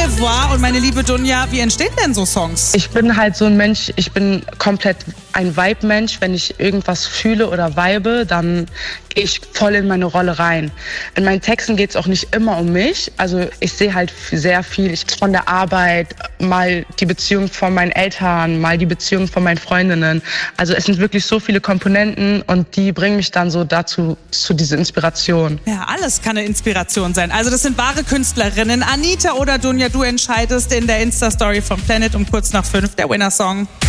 revoir. Und meine liebe Dunja, wie entstehen denn so Songs? Ich bin halt so ein Mensch, ich bin komplett ein Vibe-Mensch. Wenn ich irgendwas fühle oder vibe, dann gehe ich voll in meine Rolle rein. In meinen Texten geht es auch nicht immer um mich. Also ich sehe halt sehr viel von der Arbeit, mal die Beziehung von meinen Eltern, mal die Beziehung von meinen Freundinnen. Also es sind wirklich so viele Komponenten und die bringen mich dann so dazu, zu dieser Inspiration. Ja, alles kann eine Inspiration sein. Also das sind wahre Künstlerinnen. Anita oder Dunja, du entscheidest in der Insta-Story vom Planet um kurz nach 5 der Winner-Song.